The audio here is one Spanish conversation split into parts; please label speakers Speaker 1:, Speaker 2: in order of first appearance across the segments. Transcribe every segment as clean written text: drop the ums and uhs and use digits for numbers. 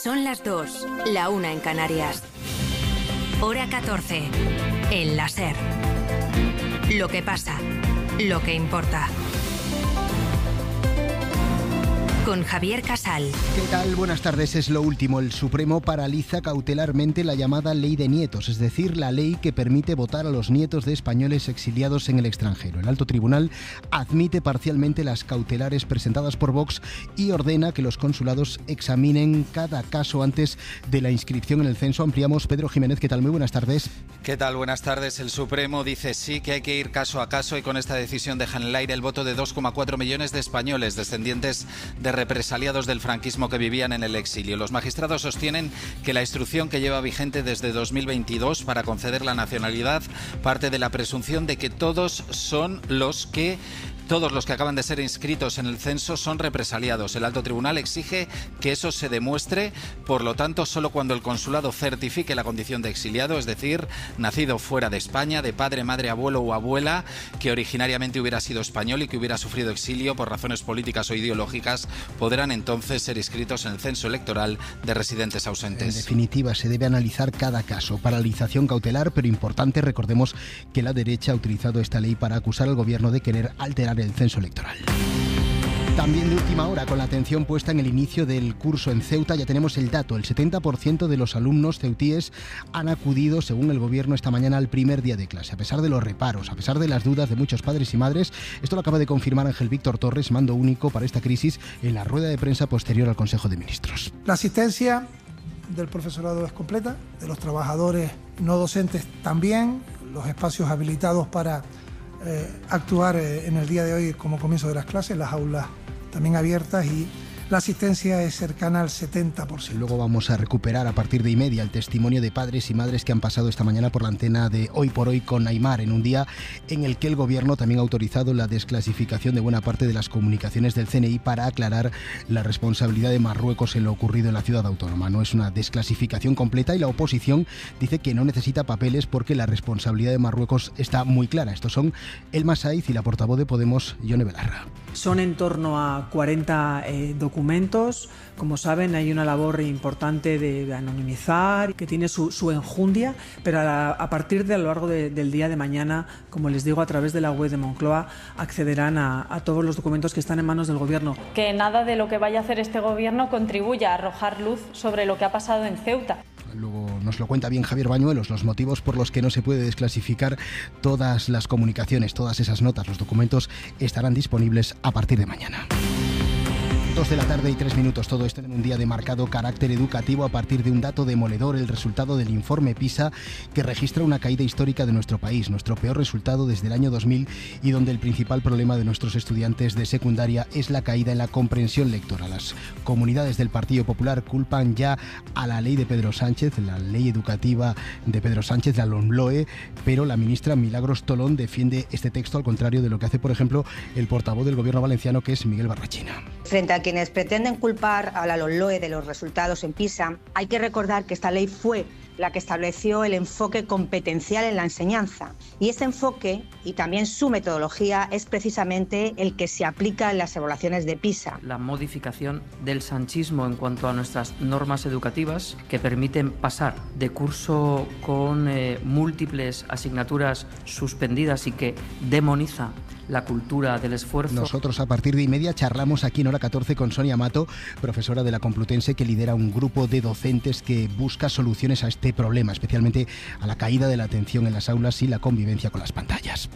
Speaker 1: Son las 2, la 1 en Canarias. Hora 14, en la SER. Lo que pasa, lo que importa. Con Javier Casal.
Speaker 2: ¿Qué tal? Buenas tardes. Es lo último. El Supremo paraliza cautelarmente la llamada Ley de Nietos, es decir, la ley que permite votar a los nietos de españoles exiliados en el extranjero. El Alto Tribunal admite parcialmente las cautelares presentadas por Vox y ordena que los consulados examinen cada caso antes de la inscripción en el censo. Ampliamos. Pedro Jiménez, ¿qué tal? Muy buenas tardes.
Speaker 3: ¿Qué tal? Buenas tardes. El Supremo dice sí que hay que ir caso a caso y con esta decisión deja en el aire el voto de 2,4 millones de españoles descendientes de represaliados del franquismo que vivían en el exilio. Los magistrados sostienen que la instrucción que lleva vigente desde 2022 para conceder la nacionalidad parte de la presunción de que todos los que acaban de ser inscritos en el censo son represaliados. El Alto Tribunal exige que eso se demuestre, por lo tanto, solo cuando el consulado certifique la condición de exiliado, es decir, nacido fuera de España, de padre, madre, abuelo o abuela, que originariamente hubiera sido español y que hubiera sufrido exilio por razones políticas o ideológicas, podrán entonces ser inscritos en el censo electoral de residentes ausentes.
Speaker 2: En definitiva, se debe analizar cada caso. Paralización cautelar, pero importante, recordemos que la derecha ha utilizado esta ley para acusar al gobierno de querer alterar el censo electoral. También de última hora, con la atención puesta en el inicio del curso en Ceuta, ya tenemos el dato. El 70% de los alumnos ceutíes han acudido, según el gobierno, esta mañana al primer día de clase. A pesar de los reparos, a pesar de las dudas de muchos padres y madres, esto lo acaba de confirmar Ángel Víctor Torres, mando único para esta crisis, en la rueda de prensa posterior al Consejo de Ministros.
Speaker 4: La asistencia del profesorado es completa, de los trabajadores no docentes también, los espacios habilitados para actuar en el día de hoy como comienzo de las clases, las aulas también abiertas y la asistencia es cercana al 70%.
Speaker 2: Luego vamos a recuperar a partir de 1:30 el testimonio de padres y madres que han pasado esta mañana por la antena de Hoy por Hoy con Aimar, en un día en el que el gobierno también ha autorizado la desclasificación de buena parte de las comunicaciones del CNI para aclarar la responsabilidad de Marruecos en lo ocurrido en la ciudad autónoma. No es una desclasificación completa y la oposición dice que no necesita papeles porque la responsabilidad de Marruecos está muy clara. Estos son Elma Saiz y la portavoz de Podemos, Yone Belarra.
Speaker 5: Son en torno a 40 documentos. Como saben, hay una labor importante de anonimizar, que tiene su enjundia, pero a partir de a lo largo del día de mañana, como les digo, a través de la web de Moncloa, accederán a todos los documentos que están en manos del Gobierno.
Speaker 6: Que nada de lo que vaya a hacer este Gobierno contribuya a arrojar luz sobre lo que ha pasado en Ceuta.
Speaker 2: Luego nos lo cuenta bien Javier Bañuelos, los motivos por los que no se puede desclasificar todas las comunicaciones, todas esas notas, los documentos estarán disponibles a partir de mañana. 2:03 p.m, todo esto en un día de marcado carácter educativo a partir de un dato demoledor, el resultado del informe PISA, que registra una caída histórica de nuestro país, nuestro peor resultado desde el año 2000 y donde el principal problema de nuestros estudiantes de secundaria es la caída en la comprensión lectora. Las comunidades del Partido Popular culpan ya a la ley de Pedro Sánchez, la ley educativa de Pedro Sánchez, la LOMLOE, pero la ministra Milagros Tolón defiende este texto al contrario de lo que hace, por ejemplo, el portavoz del Gobierno valenciano, que es Miguel Barrachina.
Speaker 7: Frente a quienes pretenden culpar a la LOMLOE de los resultados en PISA, hay que recordar que esta ley fue la que estableció el enfoque competencial en la enseñanza. Y ese enfoque, y también su metodología, es precisamente el que se aplica en las evaluaciones de PISA.
Speaker 8: La modificación del sanchismo en cuanto a nuestras normas educativas, que permiten pasar de curso con múltiples asignaturas suspendidas y que demoniza la cultura del esfuerzo.
Speaker 2: Nosotros a partir de 1:30 charlamos aquí en Hora 14 con Sonia Mato, profesora de la Complutense, que lidera un grupo de docentes que busca soluciones a este problema, especialmente a la caída de la atención en las aulas y la convivencia con las pantallas.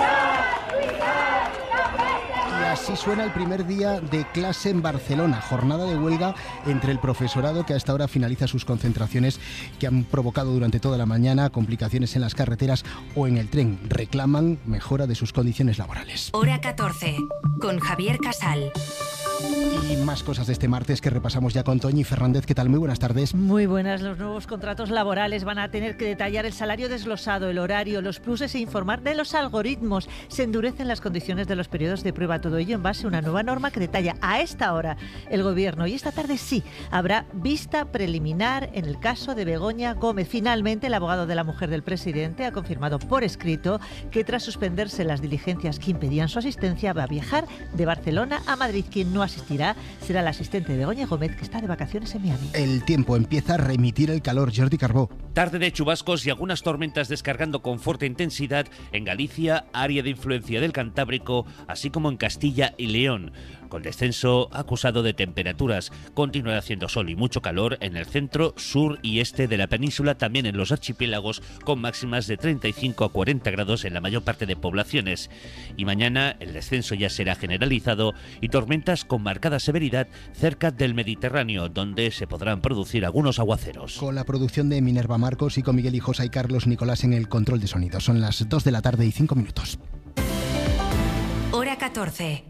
Speaker 2: Así suena el primer día de clase en Barcelona, jornada de huelga entre el profesorado que hasta ahora finaliza sus concentraciones que han provocado durante toda la mañana complicaciones en las carreteras o en el tren. Reclaman mejora de sus condiciones laborales.
Speaker 1: Hora 14, con Javier Casal.
Speaker 2: Y más cosas de este martes que repasamos ya con Toñi Fernández. ¿Qué tal? Muy buenas tardes.
Speaker 9: Muy buenas. Los nuevos contratos laborales van a tener que detallar el salario desglosado, el horario, los pluses e informar de los algoritmos. Se endurecen las condiciones de los periodos de prueba. Todo ello en base a una nueva norma que detalla a esta hora el Gobierno. Y esta tarde sí, habrá vista preliminar en el caso de Begoña Gómez. Finalmente, el abogado de la mujer del presidente ha confirmado por escrito que tras suspenderse las diligencias que impedían su asistencia, va a viajar de Barcelona a Madrid. Quien no asistirá será el asistente de Begoña Gómez, que está de vacaciones en Miami.
Speaker 2: El tiempo empieza a remitir el calor. Jordi Carbó.
Speaker 10: Tarde de chubascos y algunas tormentas descargando con fuerte intensidad en Galicia, área de influencia del Cantábrico, así como en Castilla y León. Con descenso acusado de temperaturas, continuará haciendo sol y mucho calor en el centro, sur y este de la península, también en los archipiélagos, con máximas de 35 a 40 grados en la mayor parte de poblaciones. Y mañana el descenso ya será generalizado y tormentas con marcada severidad cerca del Mediterráneo, donde se podrán producir algunos aguaceros.
Speaker 2: Con la producción de Minerva Marcos y con Miguel Hijosa y Carlos Nicolás en el control de sonido. Son las 2 de la tarde y 5 minutos.
Speaker 1: Hora 14.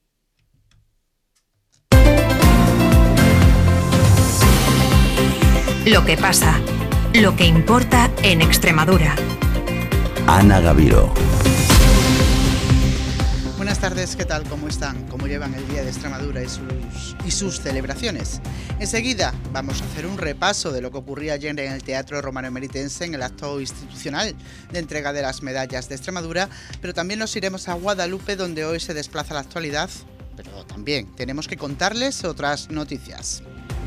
Speaker 1: Lo que pasa, lo que importa en Extremadura.
Speaker 11: Ana Gaviro.
Speaker 12: Buenas tardes, ¿qué tal? ¿Cómo están? ¿Cómo llevan el Día de Extremadura y sus celebraciones? Enseguida vamos a hacer un repaso de lo que ocurría ayer en el Teatro Romano Emeritense en el acto institucional de entrega de las medallas de Extremadura, pero también nos iremos a Guadalupe, donde hoy se desplaza la actualidad, pero también tenemos que contarles otras noticias.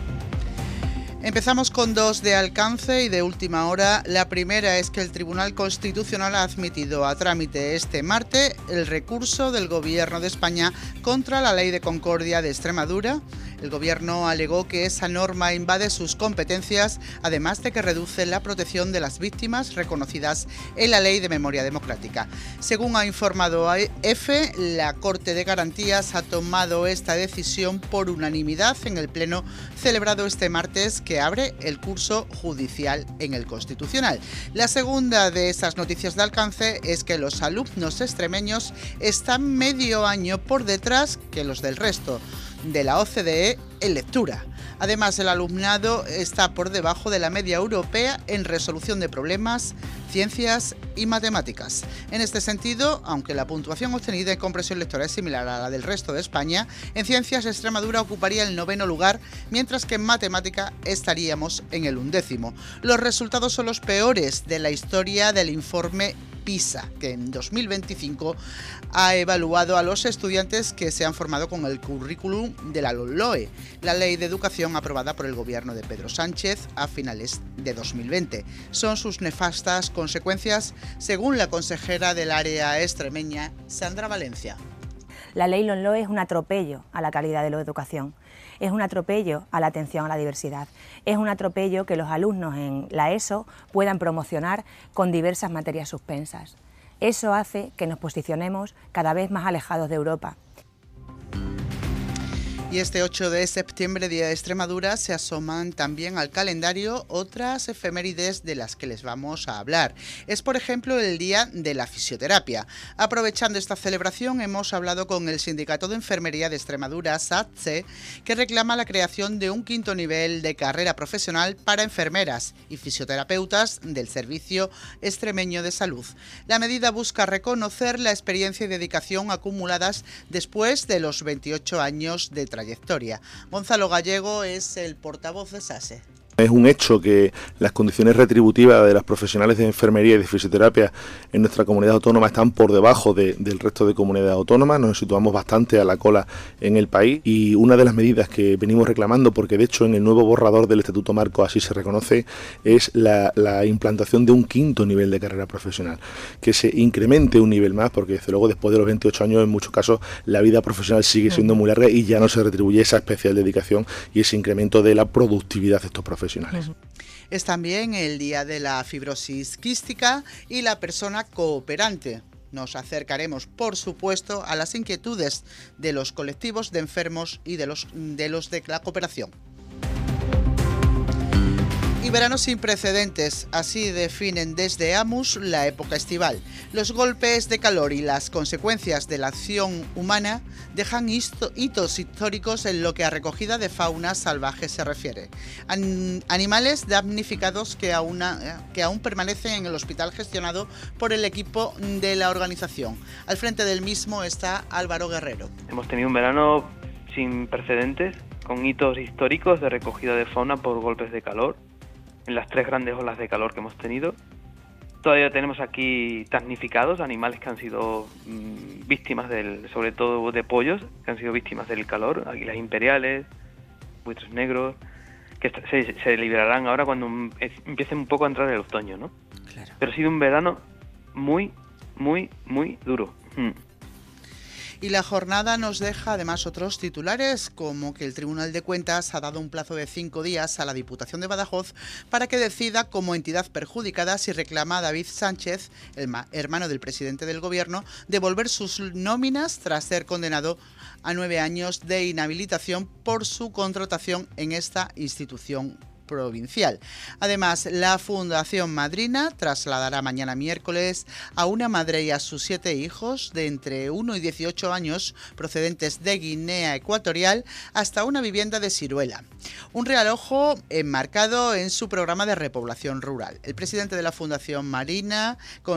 Speaker 12: Empezamos con dos de alcance y de última hora. La primera es que el Tribunal Constitucional ha admitido a trámite este martes el recurso del Gobierno de España contra la Ley de Concordia de Extremadura. El Gobierno alegó que esa norma invade sus competencias, además de que reduce la protección de las víctimas reconocidas en la Ley de Memoria Democrática. Según ha informado EFE, la Corte de Garantías ha tomado esta decisión por unanimidad en el pleno celebrado este martes, que abre el curso judicial en el Constitucional. La segunda de esas noticias de alcance es que los alumnos extremeños están medio año por detrás que los del resto de la OCDE en lectura. Además, el alumnado está por debajo de la media europea en resolución de problemas, ciencias y matemáticas. En este sentido, aunque la puntuación obtenida en comprensión lectora es similar a la del resto de España, en ciencias Extremadura ocuparía el 9º lugar, mientras que en matemática estaríamos en el 11º. Los resultados son los peores de la historia del informe PISA, que en 2025 ha evaluado a los estudiantes que se han formado con el currículum de la LOE, la Ley de Educación aprobada por el gobierno de Pedro Sánchez a finales de 2020. Son sus nefastas consecuencias, según la consejera del área extremeña, Sandra Valencia.
Speaker 13: La Ley LOE es un atropello a la calidad de la educación. Es un atropello a la atención a la diversidad. Es un atropello que los alumnos en la ESO puedan promocionar con diversas materias suspensas. Eso hace que nos posicionemos cada vez más alejados de Europa.
Speaker 12: Y este 8 de septiembre, Día de Extremadura, se asoman también al calendario otras efemérides de las que les vamos a hablar. Es, por ejemplo, el Día de la Fisioterapia. Aprovechando esta celebración, hemos hablado con el Sindicato de Enfermería de Extremadura, SATSE, que reclama la creación de un 5º nivel de carrera profesional para enfermeras y fisioterapeutas del Servicio Extremeño de Salud. La medida busca reconocer la experiencia y dedicación acumuladas después de los 28 años de trayectoria. Gonzalo Gallego es el portavoz de SATSE.
Speaker 14: Es un hecho que las condiciones retributivas de los profesionales de enfermería y de fisioterapia en nuestra comunidad autónoma están por debajo del resto de comunidades autónomas. Nos situamos bastante a la cola en el país, y una de las medidas que venimos reclamando, porque de hecho en el nuevo borrador del Estatuto Marco así se reconoce, es la implantación de un 5º nivel de carrera profesional, que se incremente un nivel más, porque desde luego después de los 28 años en muchos casos la vida profesional sigue siendo muy larga y ya no se retribuye esa especial dedicación y ese incremento de la productividad de estos profesionales.
Speaker 12: Es también el Día de la Fibrosis Quística y la persona cooperante. Nos acercaremos, por supuesto, a las inquietudes de los colectivos de enfermos y de los de la cooperación. Y verano sin precedentes, así definen desde AMUS la época estival. Los golpes de calor y las consecuencias de la acción humana dejan hitos históricos en lo que a recogida de fauna salvaje se refiere. Animales damnificados que aún permanecen en el hospital gestionado por el equipo de la organización. Al frente del mismo está Álvaro Guerrero.
Speaker 15: Hemos tenido un verano sin precedentes, con hitos históricos de recogida de fauna por golpes de calor, en las 3 grandes olas de calor que hemos tenido. Todavía tenemos aquí damnificados, animales que han sido víctimas sobre todo de pollos, que han sido víctimas del calor, águilas imperiales, buitres negros, que se liberarán ahora cuando empiece un poco a entrar el otoño, ¿no? Claro. Pero ha sido un verano muy, muy, muy duro.
Speaker 12: Y la jornada nos deja además otros titulares, como que el Tribunal de Cuentas ha dado un plazo de 5 días a la Diputación de Badajoz para que decida como entidad perjudicada si reclama a David Sánchez, el hermano del presidente del Gobierno, devolver sus nóminas tras ser condenado a 9 años de inhabilitación por su contratación en esta institución provincial. Además, la Fundación Madrina trasladará mañana miércoles a una madre y a sus 7 hijos de entre 1 y 18 años procedentes de Guinea Ecuatorial hasta una vivienda de Siruela. Un realojo enmarcado en su programa de repoblación rural. El presidente de la Fundación Madrina,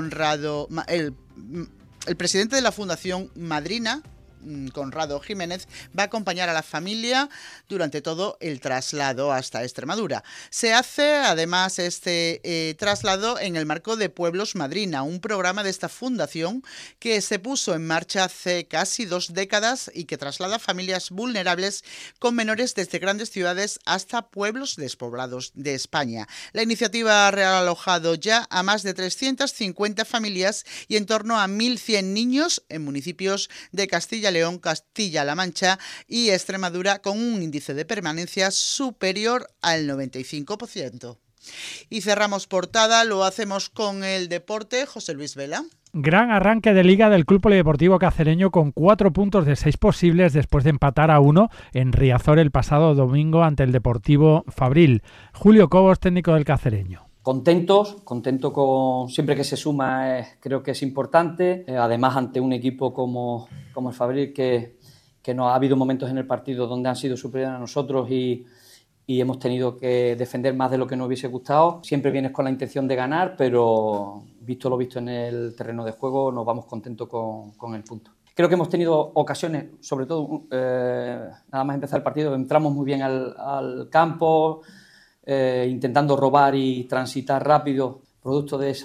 Speaker 12: Conrado Jiménez, va a acompañar a la familia durante todo el traslado hasta Extremadura. Se hace además este traslado en el marco de Pueblos Madrina, un programa de esta fundación que se puso en marcha hace casi 2 décadas y que traslada familias vulnerables con menores desde grandes ciudades hasta pueblos despoblados de España. La iniciativa ha realojado ya a más de 350 familias y en torno a 1.100 niños en municipios de Castilla León, Castilla-La Mancha y Extremadura, con un índice de permanencia superior al 95%. Y cerramos portada, lo hacemos con el deporte. José Luis Vela.
Speaker 16: Gran arranque de Liga del Club Polideportivo Cacereño con 4 puntos de 6 posibles después de empatar a 1 en Riazor el pasado domingo ante el Deportivo Fabril. Julio Cobos, técnico del Cacereño.
Speaker 8: Contento con siempre que se suma, creo que es importante, además ante un equipo como el Fabril que no ha habido momentos en el partido donde han sido superiores a nosotros y hemos tenido que defender más de lo que nos hubiese gustado. Siempre vienes con la intención de ganar, pero visto lo visto en el terreno de juego nos vamos contentos con el punto. Creo que hemos tenido ocasiones, sobre todo nada más empezar el partido, entramos muy bien al campo, intentando robar y transitar rápido. Producto de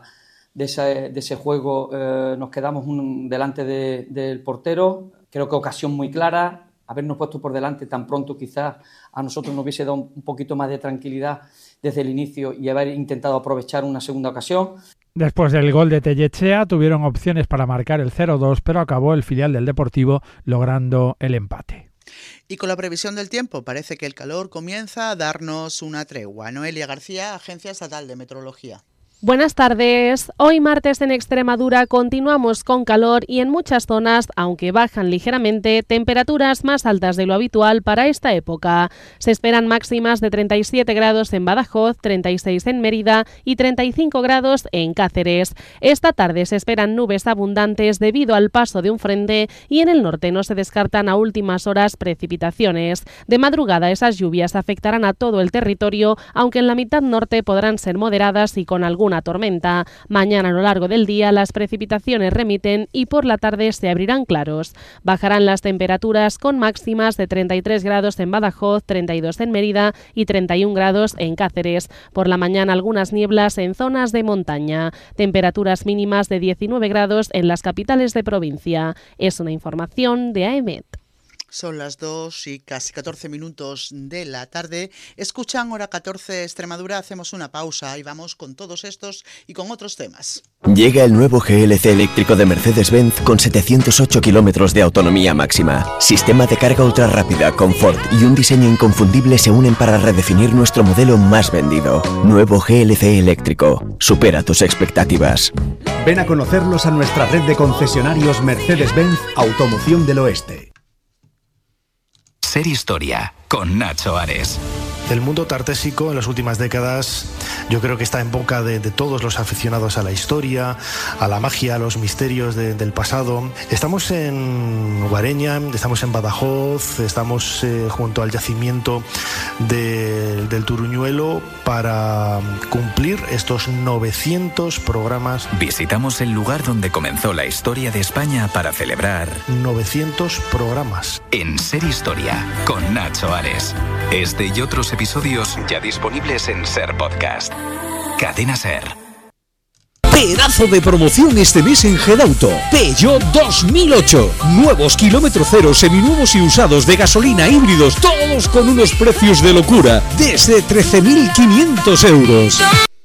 Speaker 8: ese juego nos quedamos delante del portero. Creo que ocasión muy clara. Habernos puesto por delante tan pronto quizás a nosotros nos hubiese dado un poquito más de tranquilidad desde el inicio y haber intentado aprovechar una segunda ocasión.
Speaker 16: Después del gol de Tellechea tuvieron opciones para marcar el 0-2, pero acabó el filial del Deportivo logrando el empate.
Speaker 12: Y con la previsión del tiempo, parece que el calor comienza a darnos una tregua. Noelia García, Agencia Estatal de Meteorología.
Speaker 17: Buenas tardes. Hoy martes en Extremadura continuamos con calor y en muchas zonas, aunque bajan ligeramente, temperaturas más altas de lo habitual para esta época. Se esperan máximas de 37 grados en Badajoz, 36 en Mérida y 35 grados en Cáceres. Esta tarde se esperan nubes abundantes debido al paso de un frente y en el norte no se descartan a últimas horas precipitaciones. De madrugada esas lluvias afectarán a todo el territorio, aunque en la mitad norte podrán ser moderadas y con alguna tormenta. Mañana a lo largo del día las precipitaciones remiten y por la tarde se abrirán claros. Bajarán las temperaturas con máximas de 33 grados en Badajoz, 32 en Mérida y 31 grados en Cáceres. Por la mañana algunas nieblas en zonas de montaña. Temperaturas mínimas de 19 grados en las capitales de provincia. Es una información de AEMET.
Speaker 12: Son las 2 y casi 14 minutos de la tarde. Escuchan Hora 14 Extremadura. Hacemos una pausa y vamos con todos estos y con otros temas.
Speaker 18: Llega el nuevo GLC eléctrico de Mercedes-Benz con 708 kilómetros de autonomía máxima. Sistema de carga ultra rápida, confort y un diseño inconfundible se unen para redefinir nuestro modelo más vendido. Nuevo GLC eléctrico. Supera tus expectativas.
Speaker 19: Ven a conocerlos a nuestra red de concesionarios Mercedes-Benz Automoción del Oeste.
Speaker 20: Ser historia con Nacho Ares. El mundo tartésico en las últimas décadas yo creo que está en boca de todos los aficionados a la historia, a la magia, a los misterios del pasado. Estamos en Guareña, estamos en Badajoz, estamos junto al yacimiento del Turuñuelo para cumplir estos 900 programas.
Speaker 21: Visitamos el lugar donde comenzó la historia de España para celebrar
Speaker 20: 900 programas.
Speaker 21: En Ser Historia, con Nacho Ares. Este y otros episodios ya disponibles en Ser Podcast. Cadena Ser.
Speaker 22: Pedazo de promoción este mes en Gedauto. Peugeot 2008. Nuevos kilómetro cero, seminuevos y usados de gasolina, híbridos, todos con unos precios de locura. Desde 13.500 euros.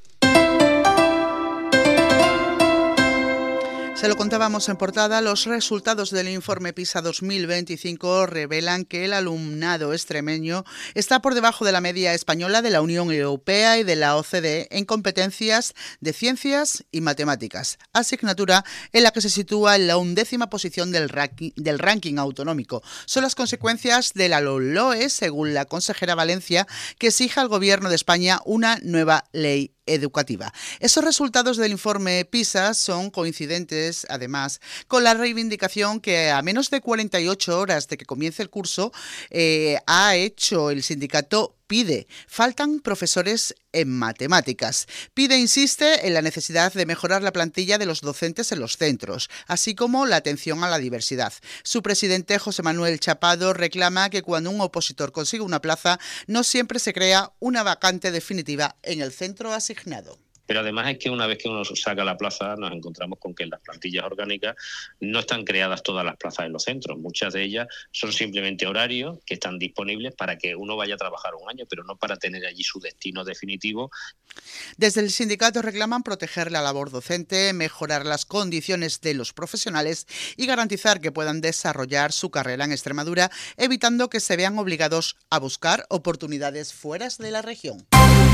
Speaker 12: Se lo contábamos en portada, los resultados del informe PISA 2025 revelan que el alumnado extremeño está por debajo de la media española, de la Unión Europea y de la OCDE en competencias de ciencias y matemáticas, asignatura en la que se sitúa en la 11ª posición del ranking autonómico. Son las consecuencias de la LOMLOE, según la consejera Valencia, que exige al Gobierno de España una nueva ley educativa. Esos resultados del informe PISA son coincidentes, además, con la reivindicación que a menos de 48 horas de que comience el curso ha hecho el sindicato PIDE. Faltan profesores en matemáticas. PIDE insiste en la necesidad de mejorar la plantilla de los docentes en los centros, así como la atención a la diversidad. Su presidente, José Manuel Chapado, reclama que cuando un opositor consigue una plaza, no siempre se crea una vacante definitiva en el centro asignado.
Speaker 23: Pero además es que una vez que uno saca la plaza nos encontramos con que en las plantillas orgánicas no están creadas todas las plazas en los centros. Muchas de ellas son simplemente horarios que están disponibles para que uno vaya a trabajar un año, pero no para tener allí su destino definitivo.
Speaker 12: Desde el sindicato reclaman proteger la labor docente, mejorar las condiciones de los profesionales y garantizar que puedan desarrollar su carrera en Extremadura, evitando que se vean obligados a buscar oportunidades fuera de la región.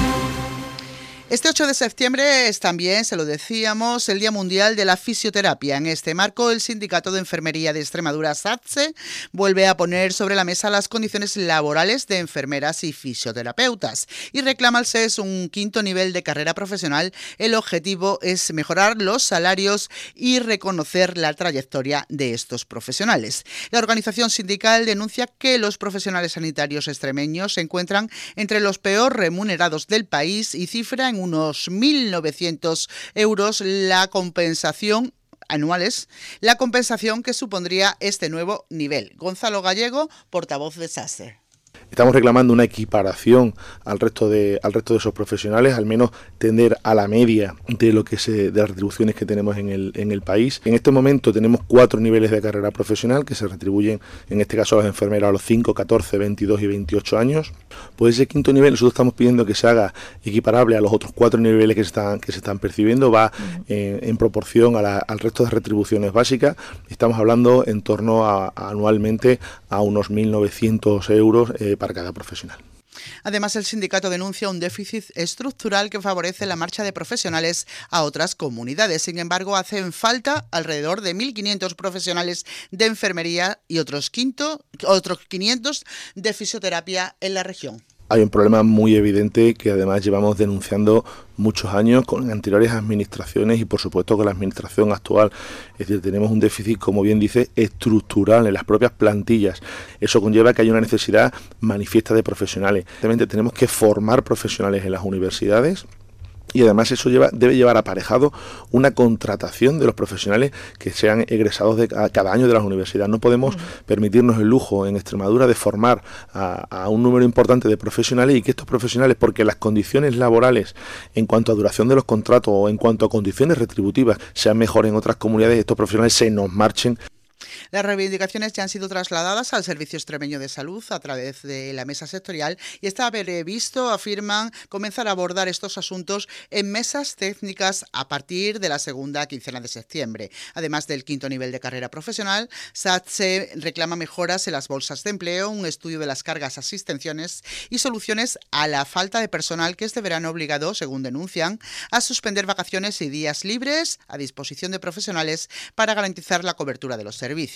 Speaker 12: Este 8 de septiembre es también, se lo decíamos, el Día Mundial de la Fisioterapia. En este marco, el Sindicato de Enfermería de Extremadura, SATSE, vuelve a poner sobre la mesa las condiciones laborales de enfermeras y fisioterapeutas y reclama al SES un 5º nivel de carrera profesional. El objetivo es mejorar los salarios y reconocer la trayectoria de estos profesionales. La organización sindical denuncia que los profesionales sanitarios extremeños se encuentran entre los peor remunerados del país y cifra en unos 1.900 euros la compensación anuales, la compensación que supondría este nuevo nivel. Gonzalo Gallego, portavoz de SATSE.
Speaker 14: Estamos reclamando una equiparación al resto de esos profesionales, al menos tender a la media de las retribuciones que tenemos en el país. En este momento tenemos 4 niveles de carrera profesional que se retribuyen, en este caso a las enfermeras, a los 5, 14, 22 y 28 años. Pues ese 5º nivel nosotros estamos pidiendo que se haga equiparable a los otros 4 niveles que se están percibiendo, va en proporción al resto de retribuciones básicas. Estamos hablando en torno anualmente a unos 1.900 euros para cada profesional.
Speaker 12: Además, el sindicato denuncia un déficit estructural que favorece la marcha de profesionales a otras comunidades. Sin embargo, hacen falta alrededor de 1.500 profesionales de enfermería y otros 500 de fisioterapia en la región.
Speaker 14: Hay un problema muy evidente que además llevamos denunciando muchos años con anteriores administraciones y por supuesto con la administración actual. Es decir, tenemos un déficit, como bien dice, estructural en las propias plantillas. Eso conlleva que haya una necesidad manifiesta de profesionales. Realmente tenemos que formar profesionales en las universidades. Y además eso debe llevar aparejado una contratación de los profesionales que sean egresados cada año de las universidades. No podemos permitirnos el lujo en Extremadura de formar a un número importante de profesionales y que estos profesionales, porque las condiciones laborales en cuanto a duración de los contratos o en cuanto a condiciones retributivas sean mejores en otras comunidades, estos profesionales se nos marchen.
Speaker 12: Las reivindicaciones ya han sido trasladadas al Servicio Extremeño de Salud a través de la mesa sectorial y está previsto, afirman, comenzar a abordar estos asuntos en mesas técnicas a partir de la segunda quincena de septiembre. Además del 5º nivel de carrera profesional, SATSE reclama mejoras en las bolsas de empleo, un estudio de las cargas asistenciales y soluciones a la falta de personal que este verano obligado, según denuncian, a suspender vacaciones y días libres a disposición de profesionales para garantizar la cobertura de los servicios.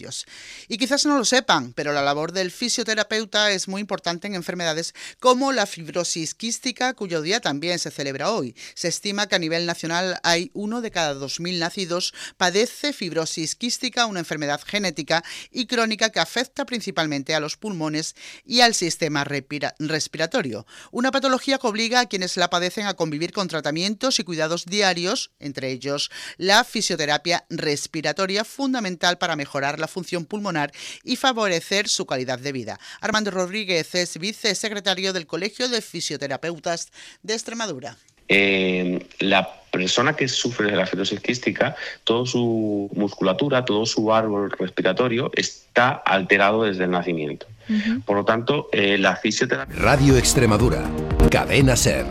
Speaker 12: servicios. Y quizás no lo sepan, pero la labor del fisioterapeuta es muy importante en enfermedades como la fibrosis quística, cuyo día también se celebra hoy. Se estima que a nivel nacional hay 1 de cada 2.000 nacidos padece fibrosis quística, una enfermedad genética y crónica que afecta principalmente a los pulmones y al sistema respiratorio. Una patología que obliga a quienes la padecen a convivir con tratamientos y cuidados diarios, entre ellos la fisioterapia respiratoria, fundamental para mejorar la función pulmonar y favorecer su calidad de vida. Armando Rodríguez es vicesecretario del Colegio de Fisioterapeutas de Extremadura.
Speaker 3: La persona que sufre de la fibrosis quística, toda su musculatura, todo su árbol respiratorio está alterado desde el nacimiento. Por lo tanto, la fisioterapia...
Speaker 4: Radio Extremadura, Cadena SER.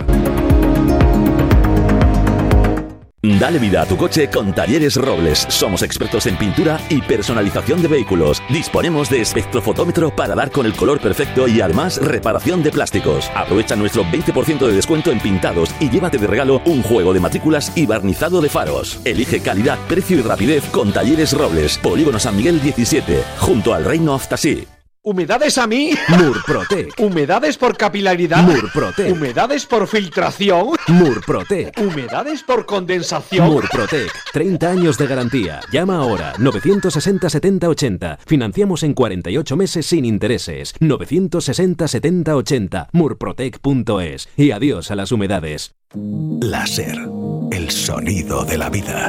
Speaker 11: Dale vida a tu coche con Talleres Robles. Somos expertos en pintura y personalización de vehículos. Disponemos de espectrofotómetro para dar con el color perfecto y además reparación de plásticos. Aprovecha nuestro 20% de descuento en pintados y llévate de regalo un juego de matrículas y barnizado de faros. Elige calidad, precio y rapidez con Talleres Robles. Polígono San Miguel 17, junto al Reino of Tasí.
Speaker 22: ¿Humedades a mí?
Speaker 4: Murprotec.
Speaker 22: ¿Humedades por capilaridad?
Speaker 4: Murprotec.
Speaker 22: ¿Humedades por filtración?
Speaker 4: Murprotec.
Speaker 22: ¿Humedades por condensación?
Speaker 4: Murprotec. 30 años de garantía. Llama ahora. 960 70 80. Financiamos en 48 meses sin intereses. 960 70 80. Murprotec.es. Y adiós a las humedades.
Speaker 19: Láser. El sonido de la vida.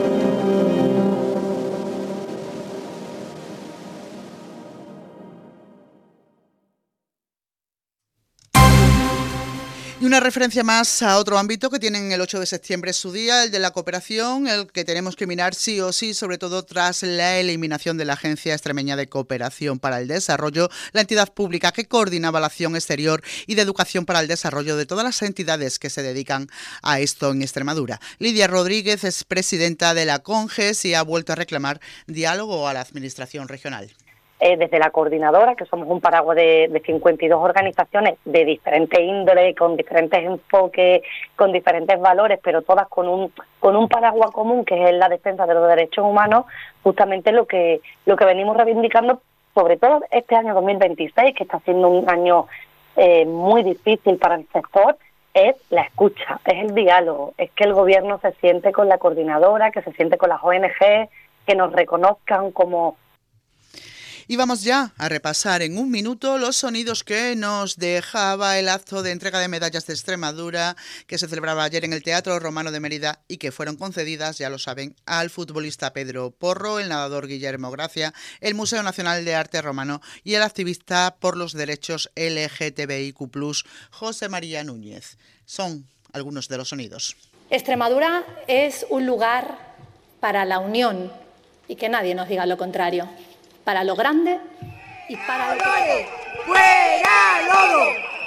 Speaker 12: Y una referencia más a otro ámbito que tienen el 8 de septiembre su día, el de la cooperación, el que tenemos que mirar sí o sí, sobre todo tras la eliminación de la Agencia Extremeña de Cooperación para el Desarrollo, la entidad pública que coordinaba la acción exterior y de educación para el desarrollo de todas las entidades que se dedican a esto en Extremadura. Lidia Rodríguez es presidenta de la CONGES y ha vuelto a reclamar diálogo a la administración regional.
Speaker 5: Desde la coordinadora, que somos un paraguas de 52 organizaciones de diferentes índoles, con diferentes enfoques, con diferentes valores, pero todas con un paraguas común, que es la defensa de los derechos humanos, justamente lo que venimos reivindicando, sobre todo este año 2026, que está siendo un año muy difícil para el sector, es la escucha, es el diálogo, es que el gobierno se siente con la coordinadora, que se siente con las ONG, que nos reconozcan como...
Speaker 12: Y vamos ya a repasar en un minuto los sonidos que nos dejaba el acto de entrega de medallas de Extremadura que se celebraba ayer en el Teatro Romano de Mérida y que fueron concedidas, ya lo saben, al futbolista Pedro Porro, el nadador Guillermo Gracia, el Museo Nacional de Arte Romano y el activista por los derechos LGTBIQ+, José María Núñez. Son algunos de los sonidos.
Speaker 24: Extremadura es un lugar para la unión y que nadie nos diga lo contrario. Para lo grande y para lo que...
Speaker 25: ¡Fuera lodo!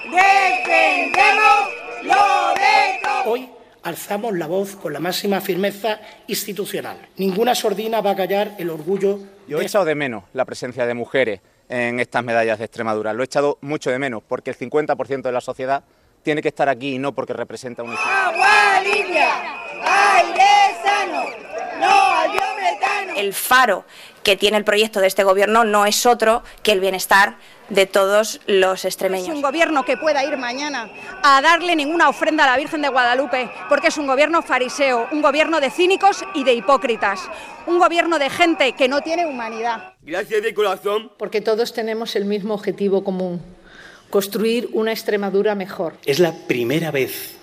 Speaker 25: ¡Defendemos lo de todo!
Speaker 26: Hoy alzamos la voz con la máxima firmeza institucional. Ninguna sordina va a callar el orgullo...
Speaker 27: Yo he echado de menos la presencia de mujeres en estas medallas de Extremadura. Lo he echado mucho de menos porque el 50% de la sociedad tiene que estar aquí y no porque representa un...
Speaker 25: ¡Agua limpia! ¡Aire sano! ¡No al biometano!
Speaker 13: El faro que tiene el proyecto de este gobierno no es otro que el bienestar de todos los extremeños.
Speaker 28: No es un gobierno que pueda ir mañana a darle ninguna ofrenda a la Virgen de Guadalupe, porque es un gobierno fariseo, un gobierno de cínicos y de hipócritas, un gobierno de gente que no tiene humanidad.
Speaker 25: Gracias de corazón.
Speaker 29: Porque todos tenemos el mismo objetivo común, construir una Extremadura mejor.
Speaker 30: Es la primera vez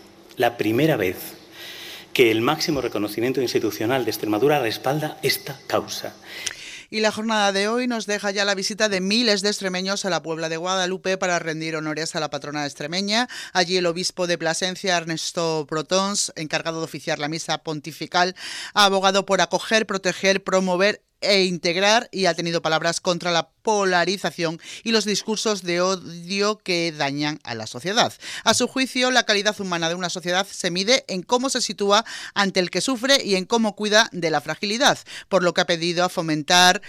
Speaker 30: que el máximo reconocimiento institucional de Extremadura respalda esta causa.
Speaker 12: Y la jornada de hoy nos deja ya la visita de miles de extremeños a la Puebla de Guadalupe para rendir honores a la patrona extremeña. Allí el obispo de Plasencia, Ernesto Protons, encargado de oficiar la misa pontifical, ha abogado por acoger, proteger, promover e integrar y ha tenido palabras contra la polarización y los discursos de odio que dañan a la sociedad. A su juicio, la calidad humana de una sociedad se mide en cómo se sitúa ante el que sufre y en cómo cuida de la fragilidad, por lo que ha pedido fomentar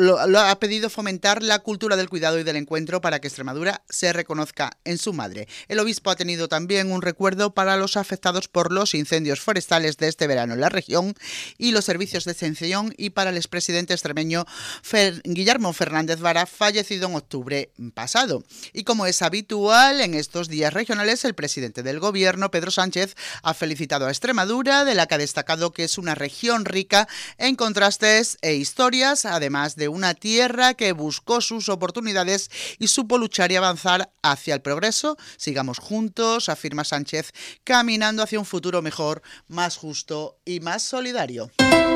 Speaker 12: la cultura del cuidado y del encuentro para que Extremadura se reconozca en su madre. El obispo ha tenido también un recuerdo para los afectados por los incendios forestales de este verano en la región y los servicios de extinción y para el expresidente presidente extremeño Guillermo Fernández Vara, fallecido en octubre pasado. Y como es habitual en estos días regionales, el presidente del Gobierno, Pedro Sánchez, ha felicitado a Extremadura, de la que ha destacado que es una región rica en contrastes e historias, además de una tierra que buscó sus oportunidades y supo luchar y avanzar hacia el progreso. Sigamos juntos, afirma Sánchez, caminando hacia un futuro mejor, más justo y más solidario.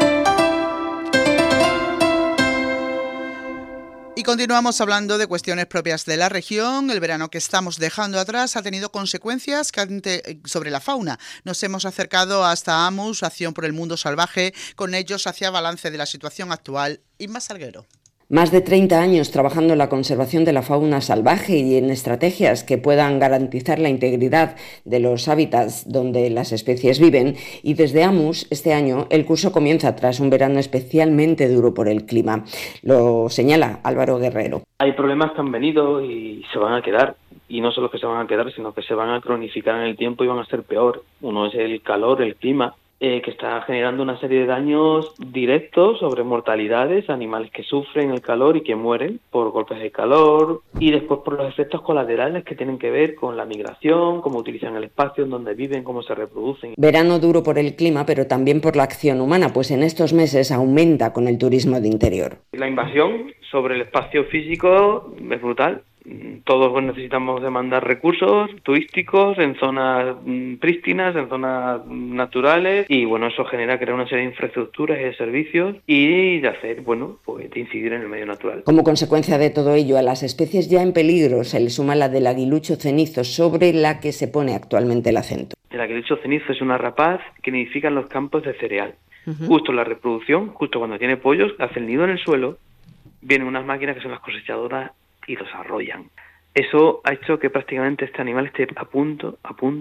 Speaker 12: Y continuamos hablando de cuestiones propias de la región. El verano que estamos dejando atrás ha tenido consecuencias sobre la fauna. Nos hemos acercado hasta Amus, Acción por el Mundo Salvaje. Con ellos hacía balance de la situación actual Inma Salguero.
Speaker 1: Más de 30 años trabajando en la conservación de la fauna salvaje y en estrategias que puedan garantizar la integridad de los hábitats donde las especies viven, y desde Amus este año el curso comienza tras un verano especialmente duro por el clima. Lo señala Álvaro Guerrero.
Speaker 2: Hay problemas que han venido y se van a quedar, y no solo que se van a quedar, sino que se van a cronificar en el tiempo y van a ser peor. Uno es el calor, el clima, que está generando una serie de daños directos sobre mortalidades, animales que sufren el calor y que mueren por golpes de calor, y después por los efectos colaterales que tienen que ver con la migración, cómo utilizan el espacio en donde viven, cómo se reproducen.
Speaker 1: Verano duro por el clima, pero también por la acción humana, pues en estos meses aumenta con el turismo de interior.
Speaker 2: La invasión sobre el espacio físico es brutal. Todos necesitamos demandar recursos turísticos en zonas prístinas, en zonas naturales, y bueno, eso genera crear una serie de infraestructuras y de servicios y de hacer, de incidir en el medio natural.
Speaker 1: Como consecuencia de todo ello, a las especies ya en peligro se le suma la del aguilucho cenizo, sobre la que se pone actualmente el acento.
Speaker 2: El aguilucho cenizo es una rapaz que nidifica en los campos de cereal. Justo en la reproducción, justo cuando tiene pollos, hace el nido en el suelo, vienen unas máquinas que son las cosechadoras y los arrollan. Eso ha hecho que prácticamente este animal esté a punto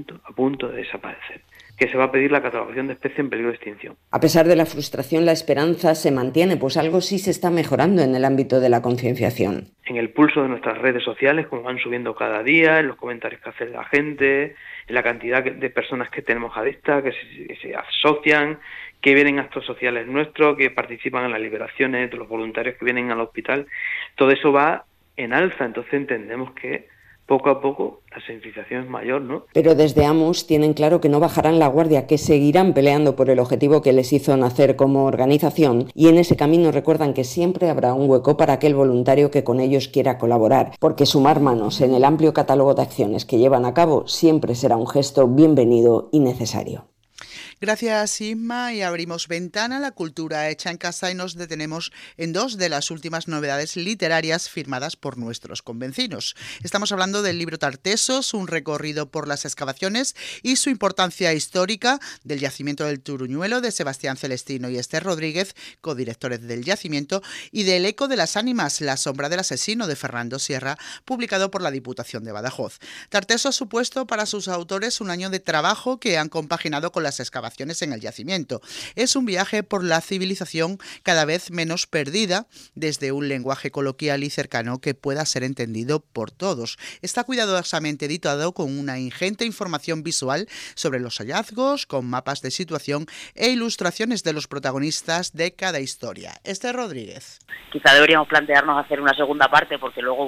Speaker 2: de desaparecer, que se va a pedir la catalogación de especie en peligro de extinción.
Speaker 1: A pesar de la frustración, la esperanza se mantiene, pues algo sí se está mejorando en el ámbito de la concienciación.
Speaker 2: En el pulso de nuestras redes sociales, como van subiendo cada día, en los comentarios que hace la gente, en la cantidad de personas que tenemos adictas, que se asocian, que vienen a actos sociales nuestros, que participan en las liberaciones, de los voluntarios que vienen al hospital, todo eso va en alza. Entonces entendemos que poco a poco la sensibilización es mayor, ¿no?
Speaker 1: Pero desde Amus tienen claro que no bajarán la guardia, que seguirán peleando por el objetivo que les hizo nacer como organización, y en ese camino recuerdan que siempre habrá un hueco para aquel voluntario que con ellos quiera colaborar, porque sumar manos en el amplio catálogo de acciones que llevan a cabo siempre será un gesto bienvenido y necesario.
Speaker 12: Gracias, Isma, y abrimos ventana a la cultura hecha en casa y nos detenemos en dos de las últimas novedades literarias firmadas por nuestros convencinos. Estamos hablando del libro Tartesos, un recorrido por las excavaciones y su importancia histórica, del yacimiento del Turuñuelo, de Sebastián Celestino y Esther Rodríguez, codirectores del yacimiento, y del Eco de las ánimas, la sombra del asesino, de Fernando Sierra, publicado por la Diputación de Badajoz. Tartesos ha supuesto para sus autores un año de trabajo que han compaginado con las excavaciones en el yacimiento. Es un viaje por la civilización cada vez menos perdida, desde un lenguaje coloquial y cercano que pueda ser entendido por todos. Está cuidadosamente editado con una ingente información visual sobre los hallazgos, con mapas de situación e ilustraciones de los protagonistas de cada historia. Esther Rodríguez.
Speaker 6: Quizá deberíamos plantearnos hacer una segunda parte, porque luego,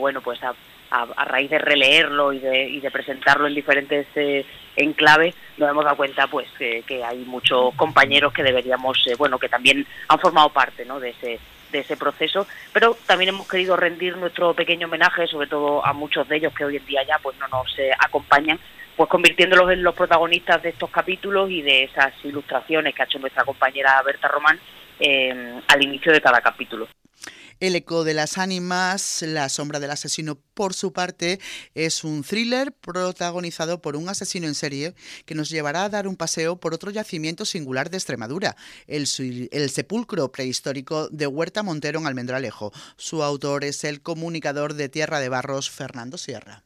Speaker 6: a raíz de releerlo y de presentarlo en diferentes enclaves, nos hemos dado cuenta que hay muchos compañeros que deberíamos, que también han formado parte, ¿no?, de ese proceso, pero también hemos querido rendir nuestro pequeño homenaje, sobre todo a muchos de ellos que hoy en día ya no nos acompañan, convirtiéndolos en los protagonistas de estos capítulos y de esas ilustraciones que ha hecho nuestra compañera Berta Román al inicio de cada capítulo.
Speaker 12: El Eco de las ánimas, la sombra del asesino, por su parte, es un thriller protagonizado por un asesino en serie que nos llevará a dar un paseo por otro yacimiento singular de Extremadura, el sepulcro prehistórico de Huerta Montero en Almendralejo. Su autor es el comunicador de Tierra de Barros, Fernando Sierra.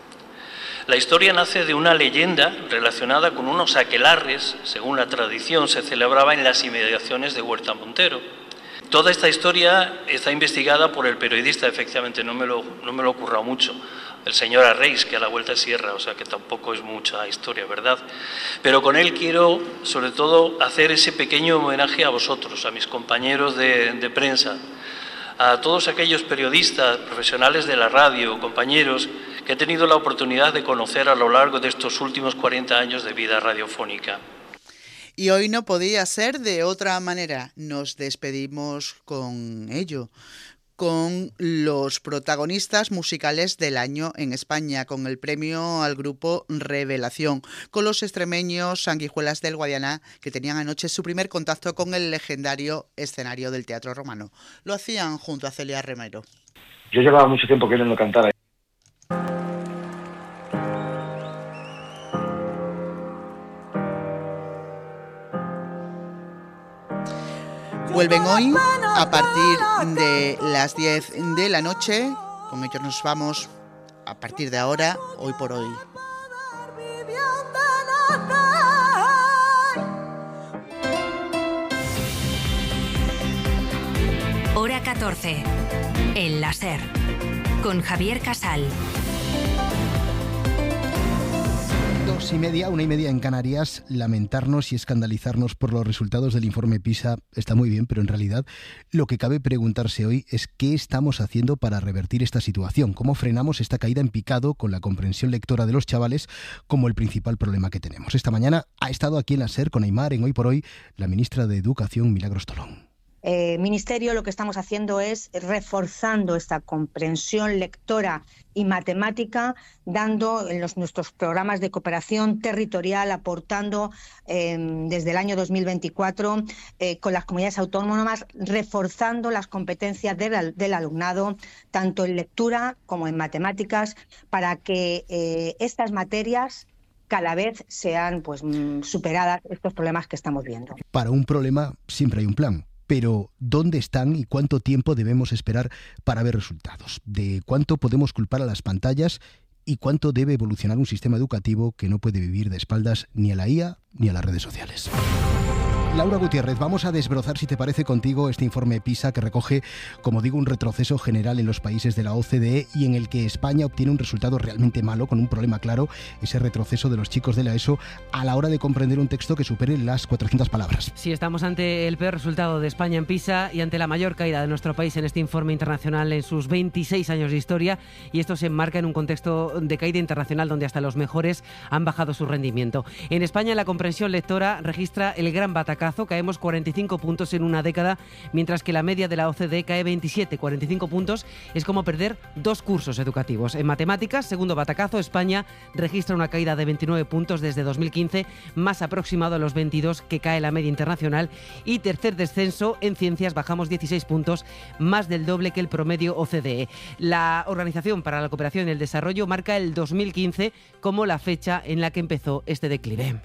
Speaker 7: La historia nace de una leyenda relacionada con unos aquelarres, según la tradición, se celebraba en las inmediaciones de Huerta Montero. Toda esta historia está investigada por el periodista, efectivamente, no me lo he currado mucho, el señor Arraiz, que a la vuelta de sierra, o sea que tampoco es mucha historia, ¿verdad? Pero con él quiero, sobre todo, hacer ese pequeño homenaje a vosotros, a mis compañeros de prensa, a todos aquellos periodistas, profesionales de la radio, compañeros que he tenido la oportunidad de conocer a lo largo de estos últimos 40 años de vida radiofónica.
Speaker 12: Y hoy no podía ser de otra manera. Nos despedimos con ello, con los protagonistas musicales del año en España, con el premio al grupo Revelación, con los extremeños Sanguijuelas del Guadiana, que tenían anoche su primer contacto con el legendario escenario del Teatro Romano. Lo hacían junto a Celia Remero.
Speaker 8: Yo llevaba mucho tiempo queriendo cantar ahí.
Speaker 12: Vuelven hoy a partir de las 10 de la noche. Con ellos nos vamos a partir de ahora, hoy por hoy.
Speaker 9: Hora 14. El láser. Con Javier Casal.
Speaker 10: 2:30, 1:30 en Canarias. Lamentarnos y escandalizarnos por los resultados del informe PISA está muy bien, pero en realidad lo que cabe preguntarse hoy es qué estamos haciendo para revertir esta situación, cómo frenamos esta caída en picado con la comprensión lectora de los chavales como el principal problema que tenemos. Esta mañana ha estado aquí en la SER con Aimar, en Hoy por Hoy, la ministra de Educación, Milagros Tolón.
Speaker 15: Ministerio, lo que estamos haciendo es reforzando esta comprensión lectora y matemática, dando en nuestros programas de cooperación territorial, aportando desde el año 2024 con las comunidades autónomas, reforzando las competencias del alumnado, tanto en lectura como en matemáticas, para que estas materias cada vez sean superadas estos problemas que estamos viendo.
Speaker 10: Para un problema siempre hay un plan. Pero, ¿dónde están y cuánto tiempo debemos esperar para ver resultados? ¿De cuánto podemos culpar a las pantallas y cuánto debe evolucionar un sistema educativo que no puede vivir de espaldas ni a la IA ni a las redes sociales? Laura Gutiérrez, vamos a desbrozar, si te parece, contigo este informe PISA que recoge, como digo, un retroceso general en los países de la OCDE y en el que España obtiene un resultado realmente malo, con un problema claro, ese retroceso de los chicos de la ESO a la hora de comprender un texto que supere las 400 palabras.
Speaker 16: Sí, estamos ante el peor resultado de España en PISA y ante la mayor caída de nuestro país en este informe internacional en sus 26 años de historia, y esto se enmarca en un contexto de caída internacional donde hasta los mejores han bajado su rendimiento. En España la comprensión lectora registra el gran batacazo. Caemos 45 puntos en una década, mientras que la media de la OCDE cae 27. 45 puntos es como perder 2 cursos educativos. En matemáticas, segundo batacazo, España registra una caída de 29 puntos desde 2015, más aproximado a los 22 que cae la media internacional. Y tercer descenso, en ciencias bajamos 16 puntos, más del doble que el promedio OCDE. La Organización para la Cooperación y el Desarrollo marca el 2015 como la fecha en la que empezó este declive.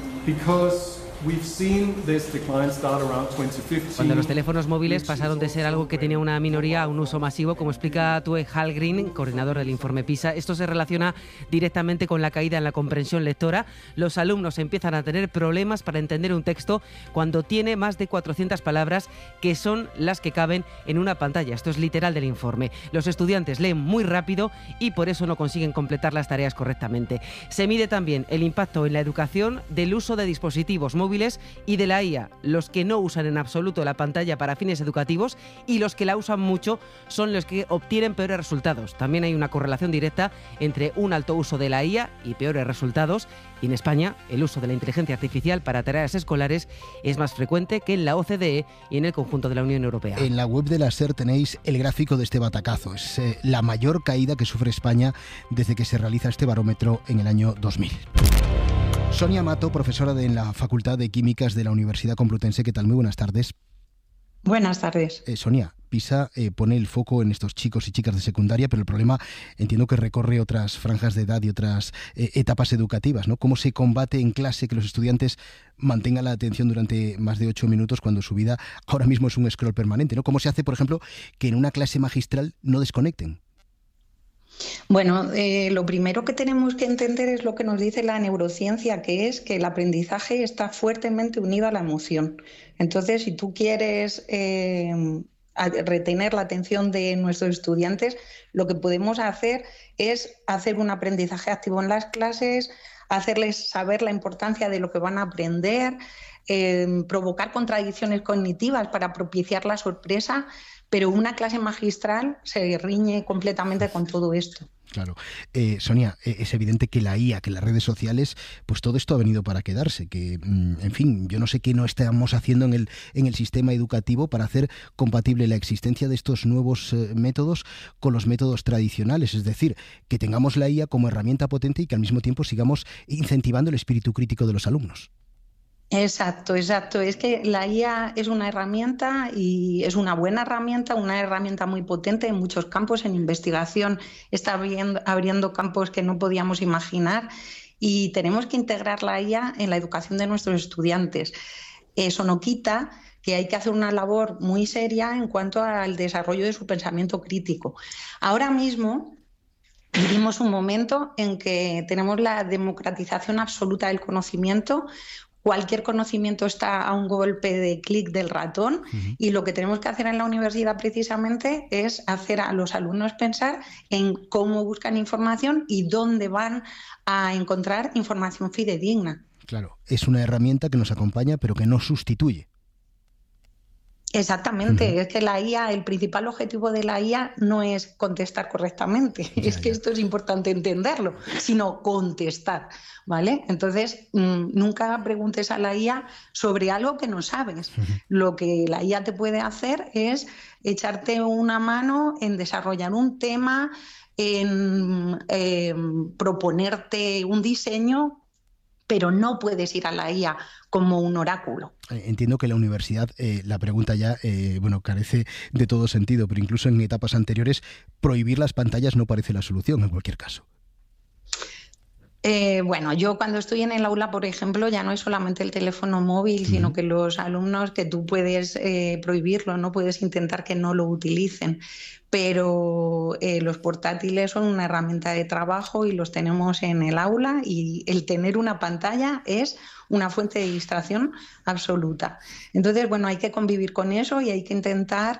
Speaker 16: Cuando los teléfonos móviles pasaron de ser algo que tenía una minoría a un uso masivo, como explica Tue Hallgren, coordinador del informe PISA, esto se relaciona directamente con la caída en la comprensión lectora. Los alumnos empiezan a tener problemas para entender un texto cuando tiene más de 400 palabras, que son las que caben en una pantalla. Esto es literal del informe. Los estudiantes leen muy rápido y por eso no consiguen completar las tareas correctamente. Se mide también el impacto en la educación del uso de dispositivos móviles y de la IA. Los que no usan en absoluto la pantalla para fines educativos y los que la usan mucho son los que obtienen peores resultados. También hay una correlación directa entre un alto uso de la IA y peores resultados. Y en España, el uso de la inteligencia artificial para tareas escolares es más frecuente que en la OCDE y en el conjunto de la Unión Europea.
Speaker 10: En la web de la SER tenéis el gráfico de este batacazo. Es la mayor caída que sufre España desde que se realiza este barómetro en el año 2000. Sonia Mato, profesora en la Facultad de Químicas de la Universidad Complutense. ¿Qué tal? Muy buenas tardes.
Speaker 17: Buenas tardes.
Speaker 10: Sonia, PISA pone el foco en estos chicos y chicas de secundaria, pero el problema entiendo que recorre otras franjas de edad y otras etapas educativas, ¿no? ¿Cómo se combate en clase que los estudiantes mantengan la atención durante más de 8 minutos cuando su vida ahora mismo es un scroll permanente, ¿no? ¿Cómo se hace, por ejemplo, que en una clase magistral no desconecten?
Speaker 17: Bueno, lo primero que tenemos que entender es lo que nos dice la neurociencia, que es que el aprendizaje está fuertemente unido a la emoción. Entonces, si tú quieres retener la atención de nuestros estudiantes, lo que podemos hacer es hacer un aprendizaje activo en las clases, hacerles saber la importancia de lo que van a aprender, provocar contradicciones cognitivas para propiciar la sorpresa, pero una clase magistral se riñe completamente con todo esto.
Speaker 10: Claro. Sonia, es evidente que la IA, que las redes sociales, pues todo esto ha venido para quedarse, que, en fin, yo no sé qué no estamos haciendo en el sistema educativo para hacer compatible la existencia de estos nuevos métodos con los métodos tradicionales, es decir, que tengamos la IA como herramienta potente y que al mismo tiempo sigamos incentivando el espíritu crítico de los alumnos.
Speaker 17: Exacto. Es que la IA es una herramienta y es una buena herramienta, una herramienta muy potente en muchos campos. En investigación está abriendo campos que no podíamos imaginar y tenemos que integrar la IA en la educación de nuestros estudiantes. Eso no quita que hay que hacer una labor muy seria en cuanto al desarrollo de su pensamiento crítico. Ahora mismo vivimos un momento en que tenemos la democratización absoluta del conocimiento. Cualquier conocimiento está a un golpe de clic del ratón y lo que tenemos que hacer en la universidad precisamente es hacer a los alumnos pensar en cómo buscan información y dónde van a encontrar información fidedigna.
Speaker 10: Claro, es una herramienta que nos acompaña pero que no sustituye.
Speaker 17: Exactamente, es que la IA, el principal objetivo de la IA no es contestar correctamente, que esto es importante entenderlo, sino contestar, ¿vale? Entonces, nunca preguntes a la IA sobre algo que no sabes. Lo que la IA te puede hacer es echarte una mano en desarrollar un tema, en proponerte un diseño, pero no puedes ir a la IA como un oráculo.
Speaker 10: Entiendo que la universidad, la pregunta ya, carece de todo sentido, pero incluso en etapas anteriores, prohibir las pantallas no parece la solución en cualquier caso.
Speaker 17: Yo cuando estoy en el aula, por ejemplo, ya no es solamente el teléfono móvil, sino que los alumnos, que tú puedes prohibirlo, no puedes intentar que no lo utilicen, pero los portátiles son una herramienta de trabajo y los tenemos en el aula y el tener una pantalla es una fuente de distracción absoluta. Entonces, hay que convivir con eso y hay que intentar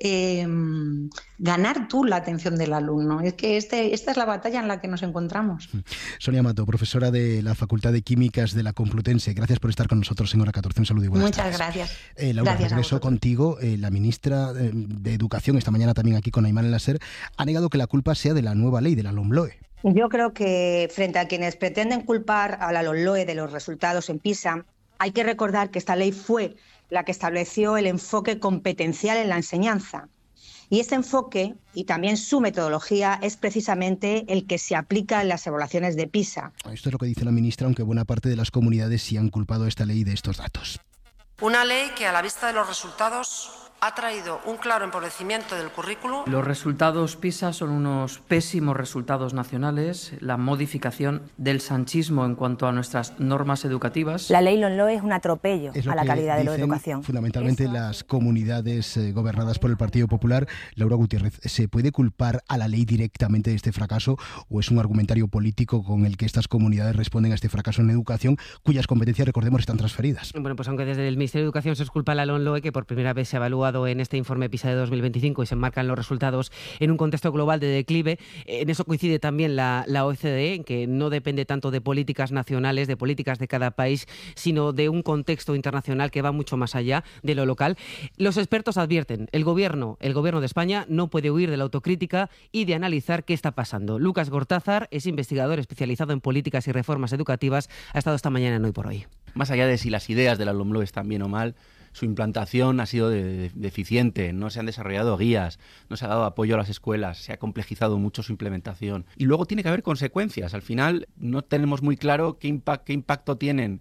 Speaker 17: ganar tú la atención del alumno. Es que esta es la batalla en la que nos encontramos.
Speaker 10: Sonia Mato, profesora de la Facultad de Químicas de la Complutense, gracias por estar con nosotros en Hora 14. Un saludo y buenas tardes.
Speaker 17: Muchas gracias.
Speaker 10: Laura,
Speaker 17: gracias
Speaker 10: regreso contigo. La ministra de Educación, esta mañana también aquí con Ayman El Nasser, ha negado que la culpa sea de la nueva ley, de la LOMLOE.
Speaker 15: Yo creo que frente a quienes pretenden culpar a la LOMLOE de los resultados en PISA, hay que recordar que esta ley fue la que estableció el enfoque competencial en la enseñanza. Y este enfoque, y también su metodología, es precisamente el que se aplica en las evaluaciones de PISA.
Speaker 10: Esto es lo que dice la ministra, aunque buena parte de las comunidades sí han culpado a esta ley de estos datos.
Speaker 3: Una ley que, a la vista de los resultados, ha traído un claro empobrecimiento del currículum.
Speaker 4: Los resultados PISA son unos pésimos resultados nacionales, la modificación del sanchismo en cuanto a nuestras normas educativas.
Speaker 13: La ley LOMLOE es un atropello a la calidad de la educación.
Speaker 10: Fundamentalmente las comunidades gobernadas por el Partido Popular. Laura Gutiérrez, ¿se puede culpar a la ley directamente de este fracaso o es un argumentario político con el que estas comunidades responden a este fracaso en educación, cuyas competencias, recordemos, están transferidas?
Speaker 16: Bueno, pues aunque desde el Ministerio de Educación se culpa a la LOMLOE, que por primera vez se ha evaluado en este informe PISA de 2025 y se enmarcan los resultados en un contexto global de declive. En eso coincide también la OCDE, en que no depende tanto de políticas nacionales, de políticas de cada país, sino de un contexto internacional que va mucho más allá de lo local. Los expertos advierten, el gobierno de España no puede huir de la autocrítica y de analizar qué está pasando. Lucas Gortázar es investigador especializado en políticas y reformas educativas. Ha estado esta mañana en Hoy por Hoy.
Speaker 11: Más allá de si las ideas de la LOMLOE están bien o mal, su implantación ha sido deficiente, no se han desarrollado guías, no se ha dado apoyo a las escuelas, se ha complejizado mucho su implementación. Y luego tiene que haber consecuencias. Al final no tenemos muy claro qué impacto tienen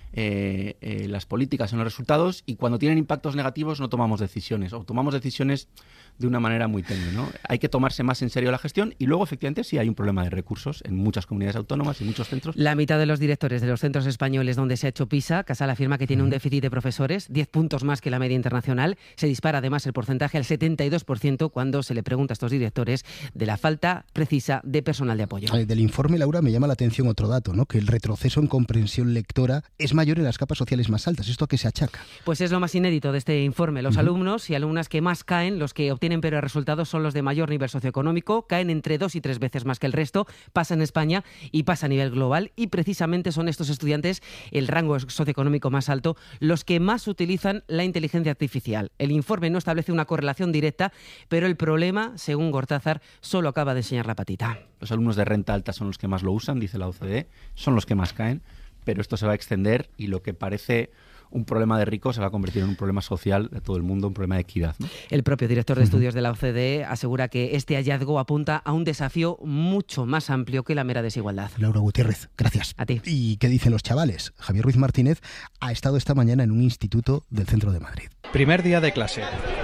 Speaker 11: las políticas en los resultados, y cuando tienen impactos negativos no tomamos decisiones, o tomamos decisiones de una manera muy tenue, ¿no? Hay que tomarse más en serio la gestión, y luego efectivamente sí hay un problema de recursos en muchas comunidades autónomas y muchos centros.
Speaker 16: La mitad de los directores de los centros españoles donde se ha hecho PISA, Casal afirma que tiene un déficit de profesores, 10 puntos más que la media internacional. Se dispara además el porcentaje al 72% cuando se le pregunta a estos directores de la falta precisa de personal de apoyo.
Speaker 10: Del informe, Laura, me llama la atención otro dato, ¿no? Que el retroceso en comprensión lectora es mayor en las capas sociales más altas. ¿Esto a qué se achaca?
Speaker 16: Pues es lo más inédito de este informe. Los alumnos y alumnas que más caen, los que obtienen peores resultados, son los de mayor nivel socioeconómico, caen entre 2 y 3 veces más que el resto, pasa en España y pasa a nivel global, y precisamente son estos estudiantes, el rango socioeconómico más alto, los que más utilizan la inteligencia artificial. El informe no establece una correlación directa, pero el problema, según Gortázar, solo acaba de enseñar la patita.
Speaker 11: Los alumnos de renta alta son los que más lo usan, dice la OCDE, son los que más caen, pero esto se va a extender y lo que parece un problema de ricos se va a convertir en un problema social de todo el mundo, un problema de equidad, ¿no?
Speaker 16: El propio director de estudios de la OCDE asegura que este hallazgo apunta a un desafío mucho más amplio que la mera desigualdad.
Speaker 10: Laura Gutiérrez, gracias.
Speaker 16: A ti.
Speaker 10: ¿Y qué dicen los chavales? Javier Ruiz Martínez ha estado esta mañana en un instituto del centro de Madrid.
Speaker 5: Primer día de clase.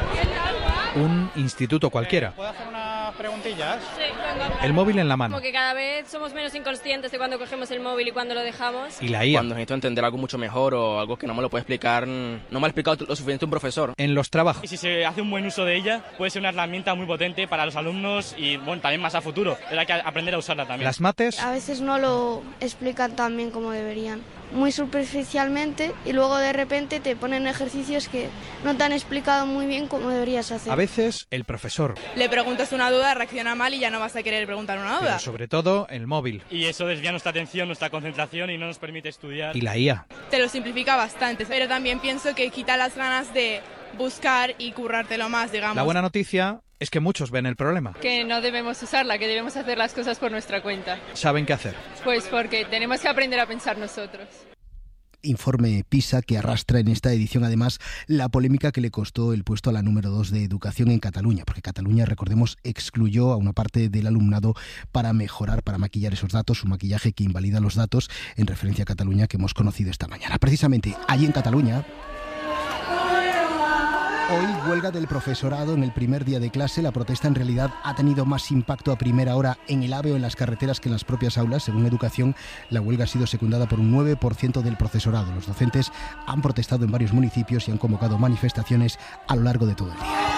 Speaker 5: Un instituto cualquiera.
Speaker 14: ¿Puedo hacer unas preguntillas?
Speaker 5: Sí, venga. El móvil en la mano.
Speaker 14: Como que cada vez somos menos inconscientes de cuando cogemos el móvil y cuando lo dejamos.
Speaker 5: Y la IA.
Speaker 18: Cuando necesito entender algo mucho mejor o algo que no me lo puede explicar, no me ha explicado lo suficiente un profesor.
Speaker 5: En los trabajos.
Speaker 14: Y si se hace un buen uso de ella, puede ser una herramienta muy potente para los alumnos y bueno, también más a futuro. Pero hay que aprender a usarla también.
Speaker 5: Las mates.
Speaker 19: A veces no lo explican tan bien como deberían. Muy superficialmente y luego de repente te ponen ejercicios que no te han explicado muy bien cómo deberías hacer.
Speaker 5: A veces el profesor.
Speaker 20: Le preguntas una duda, reacciona mal y ya no vas a querer preguntar una duda.
Speaker 5: Pero sobre todo el móvil.
Speaker 14: Y eso desvía nuestra atención, nuestra concentración y no nos permite estudiar.
Speaker 5: Y la IA.
Speaker 20: Te lo simplifica bastante, pero también pienso que quita las ganas de buscar y currártelo más, digamos.
Speaker 5: La buena noticia es que muchos ven el problema.
Speaker 14: Que no debemos usarla, que debemos hacer las cosas por nuestra cuenta.
Speaker 5: ¿Saben qué hacer?
Speaker 14: Pues porque tenemos que aprender a pensar nosotros.
Speaker 10: Informe PISA que arrastra en esta edición además la polémica que le costó el puesto a la número 2 de educación en Cataluña, porque Cataluña, recordemos, excluyó a una parte del alumnado para mejorar, para maquillar esos datos, un maquillaje que invalida los datos en referencia a Cataluña que hemos conocido esta mañana. Precisamente allí en Cataluña, hoy huelga del profesorado en el primer día de clase. La protesta en realidad ha tenido más impacto a primera hora en el AVE o en las carreteras que en las propias aulas. Según Educación, la huelga ha sido secundada por un 9% del profesorado. Los docentes han protestado en varios municipios y han convocado manifestaciones a lo largo de todo el día.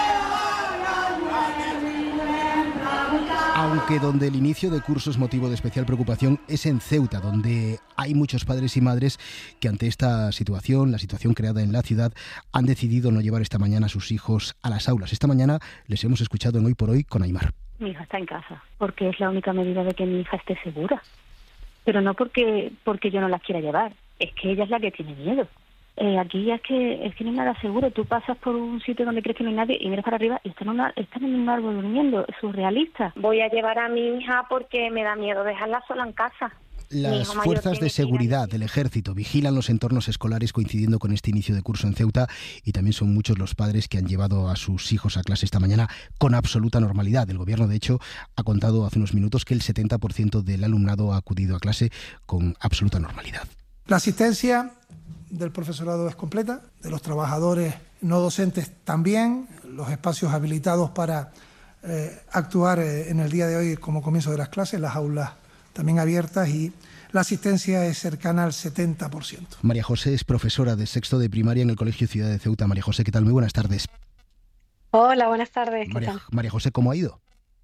Speaker 10: Aunque donde el inicio de curso es motivo de especial preocupación es en Ceuta, donde hay muchos padres y madres que ante esta situación, la situación creada en la ciudad, han decidido no llevar esta mañana a sus hijos a las aulas. Esta mañana les hemos escuchado en Hoy por Hoy con Aymar.
Speaker 21: Mi hija está en casa, porque es la única medida de que mi hija esté segura. Pero no porque yo no la quiera llevar, es que ella es la que tiene miedo. Aquí es que no hay nada seguro. Tú pasas por un sitio donde crees que no hay nadie y miras para arriba y están en un árbol durmiendo. Es surrealista. Voy a llevar a mi hija porque me da miedo dejarla sola en casa.
Speaker 10: Las fuerzas de seguridad del ejército vigilan los entornos escolares coincidiendo con este inicio de curso en Ceuta, y también son muchos los padres que han llevado a sus hijos a clase esta mañana con absoluta normalidad. El gobierno, de hecho, ha contado hace unos minutos que el 70% del alumnado ha acudido a clase con absoluta normalidad.
Speaker 22: La asistencia del profesorado es completa, de los trabajadores no docentes también, los espacios habilitados para actuar en el día de hoy como comienzo de las clases, las aulas también abiertas, y la asistencia es cercana al 70%.
Speaker 10: María José es profesora de sexto de primaria en el Colegio Ciudad de Ceuta. María José, ¿qué tal? Muy buenas tardes.
Speaker 23: Hola, buenas tardes. ¿Qué tal?
Speaker 10: María José, ¿cómo ha ido?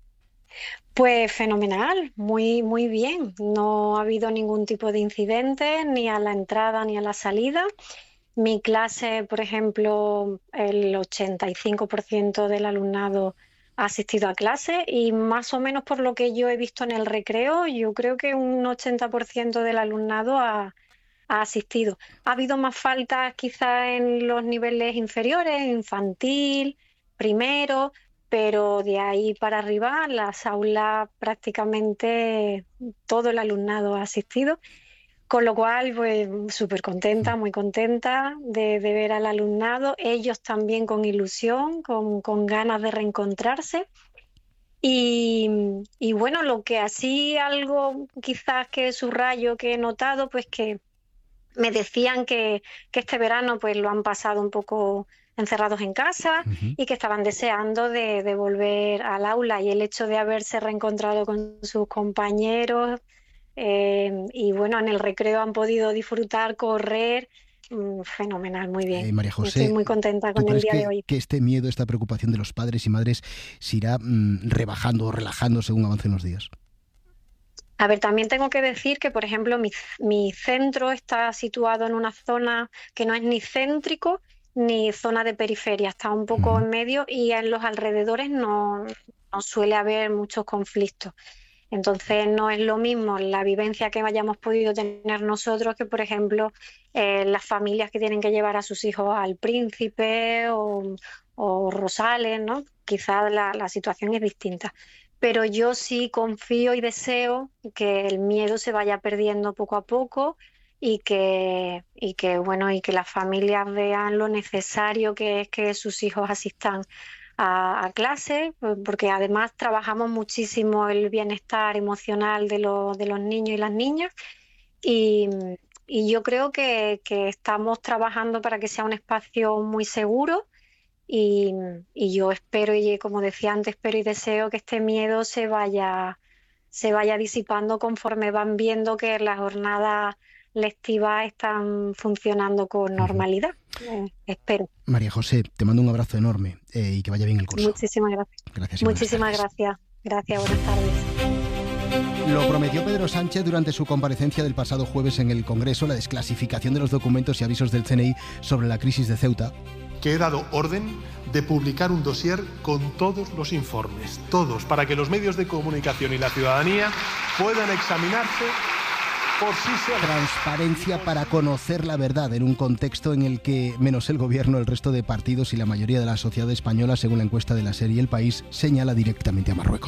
Speaker 23: Pues fenomenal, muy, muy bien. No ha habido ningún tipo de incidente, ni a la entrada ni a la salida. Mi clase, por ejemplo, el 85% del alumnado ha asistido a clase, y más o menos por lo que yo he visto en el recreo, yo creo que un 80% del alumnado ha asistido. Ha habido más faltas quizá en los niveles inferiores, infantil, primero, pero de ahí para arriba, las aulas prácticamente todo el alumnado ha asistido, con lo cual pues súper contenta, muy contenta de ver al alumnado, ellos también con ilusión, con ganas de reencontrarse. Y bueno, lo que así algo quizás que subrayo, que he notado, pues que me decían que este verano pues lo han pasado un poco encerrados en casa y que estaban deseando de volver al aula, y el hecho de haberse reencontrado con sus compañeros y bueno, en el recreo han podido disfrutar, correr, fenomenal, muy bien.
Speaker 10: María José,
Speaker 23: estoy muy contenta con el día de hoy.
Speaker 10: ¿Que este miedo, esta preocupación de los padres y madres se irá rebajando o relajando según avancen los días?
Speaker 23: A ver, también tengo que decir que, por ejemplo, mi centro está situado en una zona que no es ni céntrico ni zona de periferia, está un poco en medio y en los alrededores no suele haber muchos conflictos. Entonces no es lo mismo la vivencia que hayamos podido tener nosotros que, por ejemplo, las familias que tienen que llevar a sus hijos al Príncipe o Rosales, ¿no? Quizás la situación es distinta. Pero yo sí confío y deseo que el miedo se vaya perdiendo poco a poco y que las familias vean lo necesario que es que sus hijos asistan a clase, porque además trabajamos muchísimo el bienestar emocional de los niños y las niñas y yo creo que estamos trabajando para que sea un espacio muy seguro. Y yo espero, y como decía antes, espero y deseo que este miedo se vaya disipando conforme van viendo que las jornadas lectivas están funcionando con normalidad. Espero.
Speaker 10: María José, te mando un abrazo enorme y que vaya bien el curso.
Speaker 23: Muchísimas gracias.
Speaker 10: Muchísimas
Speaker 23: gracias. Gracias, buenas tardes.
Speaker 10: Lo prometió Pedro Sánchez durante su comparecencia del pasado jueves en el Congreso, la desclasificación de los documentos y avisos del CNI sobre la crisis de Ceuta.
Speaker 1: Que he dado orden de publicar un dossier con todos los informes, todos, para que los medios de comunicación y la ciudadanía puedan examinarse por sí solos.
Speaker 10: Transparencia para conocer la verdad en un contexto en el que, menos el Gobierno, el resto de partidos y la mayoría de la sociedad española, según la encuesta de la serie El País, señala directamente a Marruecos.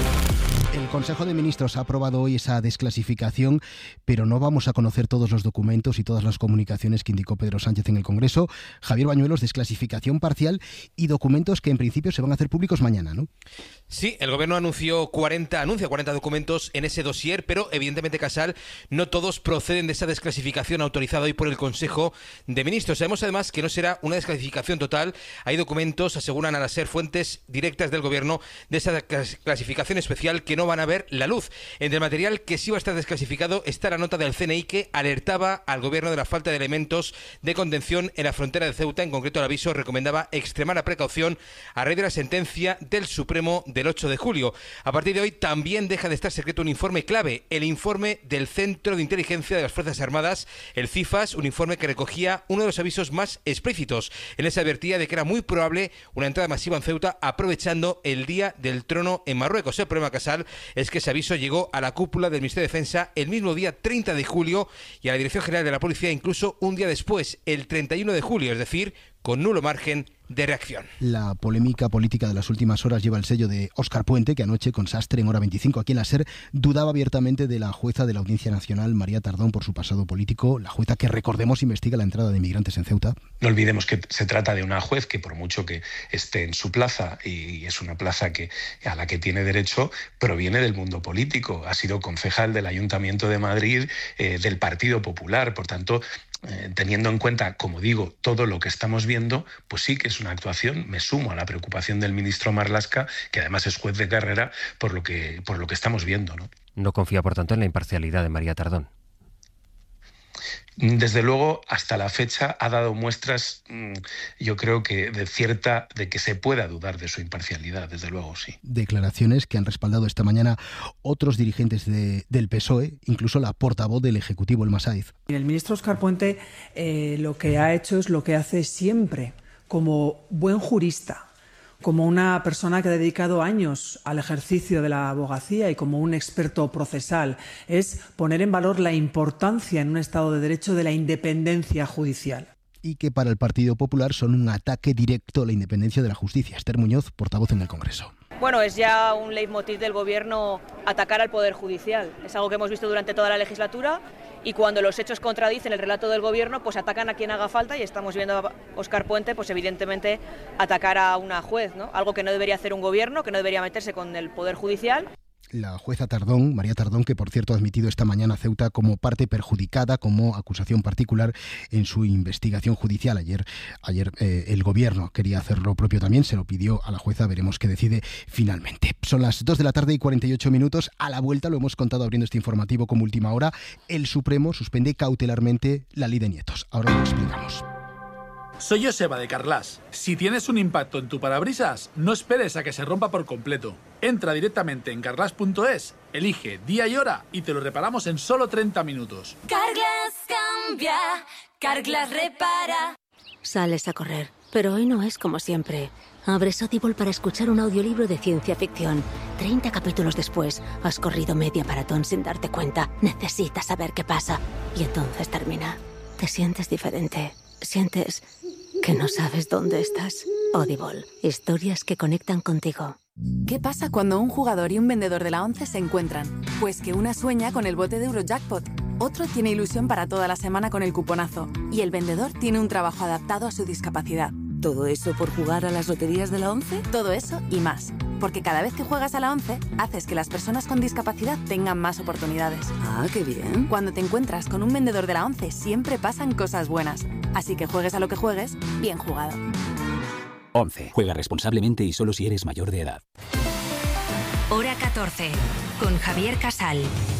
Speaker 10: El Consejo de Ministros ha aprobado hoy esa desclasificación, pero no vamos a conocer todos los documentos y todas las comunicaciones que indicó Pedro Sánchez en el Congreso. Javier Bañuelos, desclasificación parcial y documentos que en principio se van a hacer públicos mañana, ¿no?
Speaker 2: Sí, el Gobierno anuncia 40 documentos en ese dossier, pero evidentemente, Casal, no todos proceden de esa desclasificación autorizada hoy por el Consejo de Ministros. Sabemos además que no será una desclasificación total. Hay documentos, aseguran a la SER fuentes directas del Gobierno, de esa clasificación especial que no van a ver la luz. Entre el material que sí va a estar desclasificado está la nota del CNI que alertaba al Gobierno de la falta de elementos de contención en la frontera de Ceuta. En concreto, el aviso recomendaba extremar la precaución a raíz de la sentencia del Supremo del 8 de julio. A partir de hoy también deja de estar secreto un informe clave, el informe del Centro de Inteligencia de las Fuerzas Armadas, el CIFAS, un informe que recogía uno de los avisos más explícitos. En ese advertía de que era muy probable una entrada masiva en Ceuta aprovechando el Día del Trono en Marruecos. El problema, Casal, es que ese aviso llegó a la cúpula del Ministerio de Defensa el mismo día 30 de julio y a la Dirección General de la Policía incluso un día después, el 31 de julio, es decir, con nulo margen de reacción.
Speaker 10: La polémica política de las últimas horas lleva el sello de Óscar Puente, que anoche con Sastre en Hora 25 aquí en la SER dudaba abiertamente de la jueza de la Audiencia Nacional, María Tardón, por su pasado político, la jueza que, recordemos, investiga la entrada de inmigrantes en Ceuta.
Speaker 6: No olvidemos que se trata de una juez que, por mucho que esté en su plaza, y es una plaza a la que tiene derecho, proviene del mundo político. Ha sido concejal del Ayuntamiento de Madrid, del Partido Popular. Por tanto, teniendo en cuenta, como digo, todo lo que estamos viendo, pues sí que es una actuación. Me sumo a la preocupación del ministro Marlaska, que además es juez de carrera, por lo que estamos viendo, ¿no?
Speaker 24: No confía, por tanto, en la imparcialidad de María Tardón.
Speaker 6: Desde luego, hasta la fecha ha dado muestras, yo creo que de que se pueda dudar de su imparcialidad, desde luego, sí.
Speaker 10: Declaraciones que han respaldado esta mañana otros dirigentes del PSOE, incluso la portavoz del Ejecutivo, Elma Sáiz.
Speaker 25: El ministro Óscar Puente lo que ha hecho es lo que hace siempre, como buen jurista, como una persona que ha dedicado años al ejercicio de la abogacía y como un experto procesal, es poner en valor la importancia en un Estado de Derecho de la independencia judicial.
Speaker 10: Y que para el Partido Popular son un ataque directo a la independencia de la justicia. Esther Muñoz, portavoz en el Congreso.
Speaker 26: Bueno, es ya un leitmotiv del Gobierno atacar al Poder Judicial. Es algo que hemos visto durante toda la legislatura y cuando los hechos contradicen el relato del Gobierno, pues atacan a quien haga falta y estamos viendo a Óscar Puente, pues evidentemente atacar a una juez, ¿no? Algo que no debería hacer un Gobierno, que no debería meterse con el Poder Judicial.
Speaker 10: La jueza Tardón, María Tardón, que por cierto ha admitido esta mañana a Ceuta como parte perjudicada, como acusación particular en su investigación judicial. Ayer el Gobierno quería hacer lo propio también, se lo pidió a la jueza, veremos qué decide finalmente. Son las 2 de la tarde y 48 minutos. A la vuelta, lo hemos contado abriendo este informativo como última hora, el Supremo suspende cautelarmente la ley de nietos. Ahora lo explicamos.
Speaker 27: Soy Joseba de Carlas. Si tienes un impacto en tu parabrisas, no esperes a que se rompa por completo. Entra directamente en carlas.es Elige día y hora y te lo reparamos en solo 30 minutos.
Speaker 3: Carglass cambia, Carglass repara.
Speaker 7: Sales a correr, pero hoy no es como siempre. Abres Audible para escuchar un audiolibro de ciencia ficción. 30 capítulos después, has corrido media maratón sin darte cuenta. Necesitas saber qué pasa. Y entonces termina. Te sientes diferente. Sientes que no sabes dónde estás. Audible. Historias que conectan contigo.
Speaker 8: ¿Qué pasa cuando un jugador y un vendedor de la 11 se encuentran? Pues que una sueña con el bote de Eurojackpot, otro tiene ilusión para toda la semana con el cuponazo y el vendedor tiene un trabajo adaptado a su discapacidad.
Speaker 7: ¿Todo eso por jugar a las loterías de la 11?
Speaker 8: Todo eso y más. Porque cada vez que juegas a la 11, haces que las personas con discapacidad tengan más oportunidades.
Speaker 7: Ah, qué bien.
Speaker 8: Cuando te encuentras con un vendedor de la 11, siempre pasan cosas buenas. Así que juegues a lo que juegues, bien jugado.
Speaker 9: 11. Juega responsablemente y solo si eres mayor de edad.
Speaker 3: Hora 14, con Javier Casal.